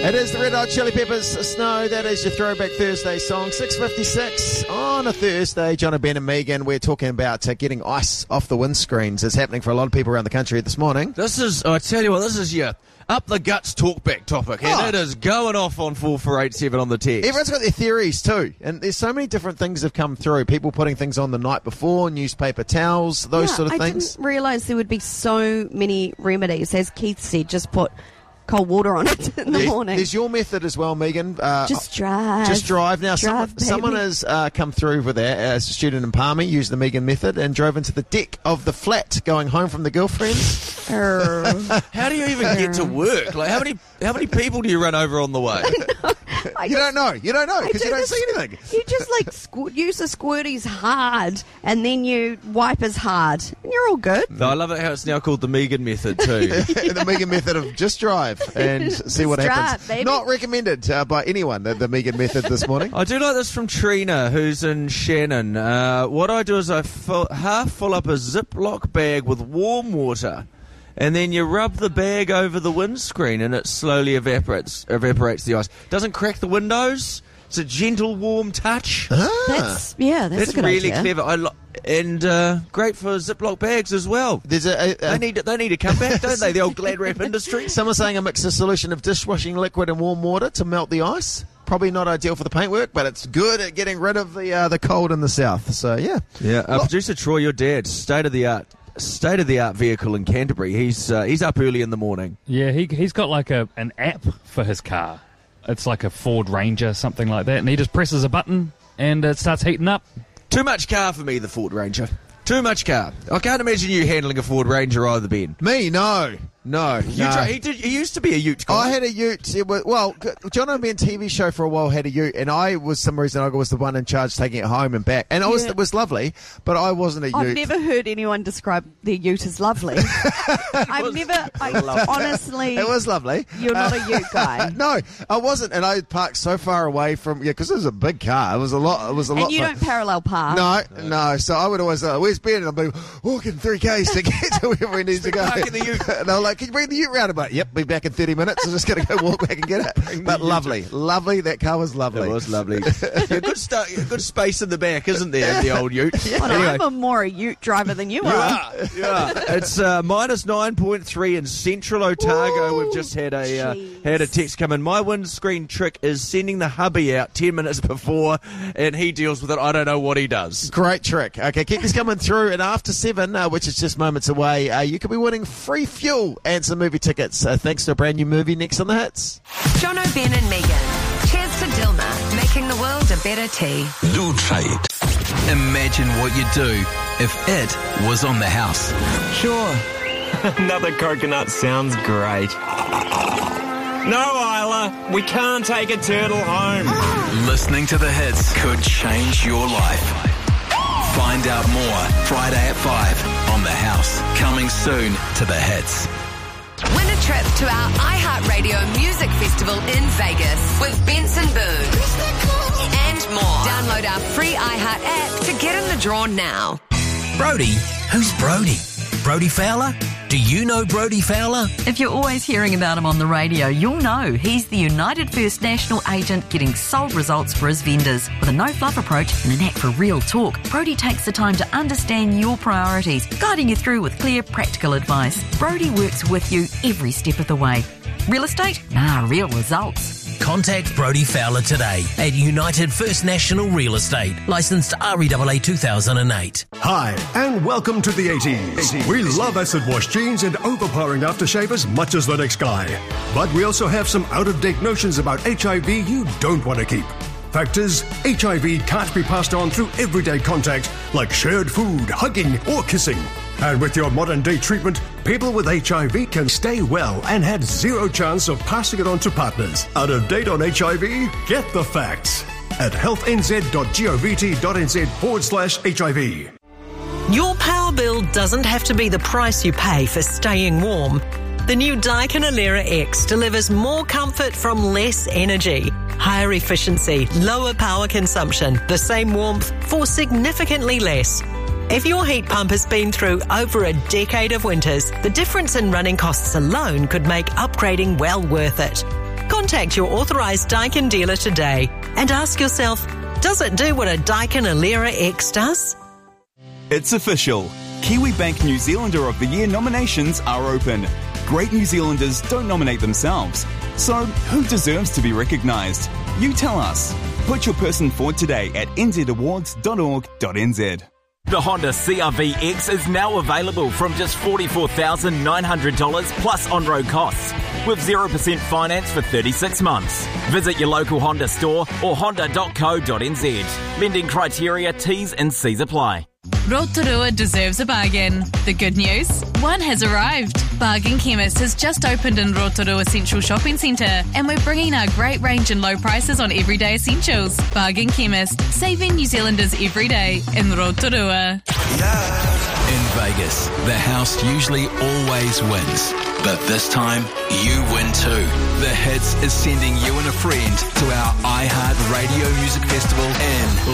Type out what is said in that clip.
It is the Red Hot Chili Peppers, Snow. That is your Throwback Thursday song. 6:56 on a Thursday. John, Ben and Megan, we're talking about getting ice off the windscreens. It's happening for a lot of people around the country this morning. This is, I tell you what, this is your up the guts talkback topic, and it is going off on 4487 on the text. Everyone's got their theories too, and there's so many different things have come through. People putting things on the night before, newspaper towels, those sort of things. I didn't realise there would be so many remedies. As Keith said, just put cold water on it in the morning. There's your method as well, Megan. Just drive. Just drive. Now, Drive, someone has come through with that as a student in Palmy, used the Megan method and drove into the deck of the flat going home from the girlfriend. How do you even get to work? Like, how many people do you run over on the way? You don't know because you don't see anything. You just use the squirties hard and then you wipe as hard and you're all good. No, I love it how it's now called the Megan method too. The Megan method of just drive and see what happens. Baby. Not recommended by anyone, the Megan method this morning. I do like this from Trina, who's in Shannon. What I do is I half fill up a Ziploc bag with warm water, and then you rub the bag over the windscreen and it slowly evaporates the ice. Doesn't crack the windows. It's a gentle, warm touch. That's a good really idea. clever. And great for Ziploc bags as well. There's They need to come back, don't they? The old Glad Wrap industry. Someone's saying a mix of solution of dishwashing liquid and warm water to melt the ice. Probably not ideal for the paintwork, but it's good at getting rid of the cold in the south. So yeah. Producer Troy, your dad, state of the art vehicle in Canterbury. He's up early in the morning. Yeah, he's got like an app for his car. It's like a Ford Ranger, something like that, and he just presses a button and it starts heating up. Too much car for me, the Ford Ranger. Too much car. I can't imagine you handling a Ford Ranger either, Ben. Me, no. He used to be a ute guy. I had a ute. John O'Brien TV show for a while had a ute, and I was some reason I was the one in charge taking it home and back, and it was lovely, but I wasn't a ute. I've never heard anyone describe their ute as lovely. Honestly, it was lovely. You're not a ute guy. No, I wasn't, and I parked so far away from because it was a big car. It was a lot. And you don't parallel park. No. So I would always where's Ben? And I'd be walking 3 Ks to get to wherever he needs to go. Parking the ute. And I'm like, can you bring the ute round? I'm like, yep, be back in 30 minutes. I'm just going to go walk back and get it. But lovely. That car was lovely. It was lovely. Good space in the back, isn't there, in the old ute? Anyway. I'm more a ute driver than you are. You are. It's minus 9.3 in central Otago. We've just had a text come in. My windscreen trick is sending the hubby out 10 minutes before, and he deals with it. I don't know what he does. Great trick. Okay, keep this coming through. And after 7, which is just moments away, you could be winning free fuel and some movie tickets. Thanks to a brand new movie next on the Hits. John O'Brien and Megan. Cheers to Dilma, making the world a better tea. Lutrait. Imagine what you'd do if it was on the house. Sure. Another coconut sounds great. No, Isla, we can't take a turtle home. Listening to the Hits could change your life. Find out more Friday at 5 on The House. Coming soon to the Hits. Win a trip to our iHeartRadio Music Festival in Vegas with Benson Boone. And more. Download our free iHeart app to get in the draw now. Brody? Who's Brody? Brody Fowler? Do you know Brody Fowler? If you're always hearing about him on the radio, you'll know he's the United First National agent getting sold results for his vendors. With a no-fluff approach and a knack for real talk, Brody takes the time to understand your priorities, guiding you through with clear, practical advice. Brody works with you every step of the way. Real estate? Nah, real results. Contact Brody Fowler today at United First National Real Estate, licensed REAA 2008. Hi, and welcome to the 80s. We love acid wash jeans and overpowering aftershave as much as the next guy. But we also have some out-of-date notions about HIV you don't want to keep. Fact is, HIV can't be passed on through everyday contact like shared food, hugging, or kissing. And with your modern-day treatment, people with HIV can stay well and have zero chance of passing it on to partners. Out of date on HIV? Get the facts at healthnz.govt.nz/HIV. Your power bill doesn't have to be the price you pay for staying warm. The new Daikin Alera X delivers more comfort from less energy. Higher efficiency, lower power consumption, the same warmth for significantly less. If your heat pump has been through over a decade of winters, the difference in running costs alone could make upgrading well worth it. Contact your authorised Daikin dealer today and ask yourself, does it do what a Daikin Alera X does? It's official. Kiwi Bank New Zealander of the Year nominations are open. Great New Zealanders don't nominate themselves. So, who deserves to be recognised? You tell us. Put your person forward today at nzawards.org.nz. The Honda CR-V X is now available from just $44,900 plus on-road costs, with 0% finance for 36 months. Visit your local Honda store or honda.co.nz. Lending criteria, T's and C's apply. Rotorua deserves a bargain. The good news? One has arrived. Bargain Chemist has just opened in Rotorua Central Shopping Centre, and we're bringing our great range and low prices on everyday essentials. Bargain Chemist, saving New Zealanders every day in Rotorua. In Vegas, the house usually always wins. But this time, you win too. The Hits is sending you and a friend to our iHeart Radio Music Festival in